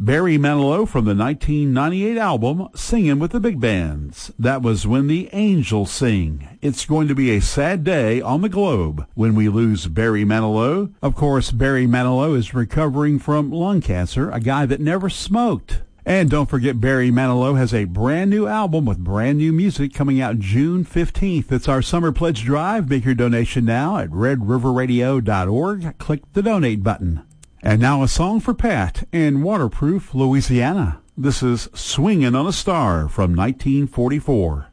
Barry Manilow from the 1998 album Singin' with the Big Bands. That was When the Angels Sing. It's going to be a sad day on the globe when we lose Barry Manilow. Of course, Barry Manilow is recovering from lung cancer, a guy that never smoked. And don't forget, Barry Manilow has a brand new album with brand new music coming out June 15th. It's our Summer Pledge Drive. Make your donation now at redriverradio.org. Click the donate button. And now a song for Pat in Waterproof, Louisiana. This is Swingin' on a Star from 1944.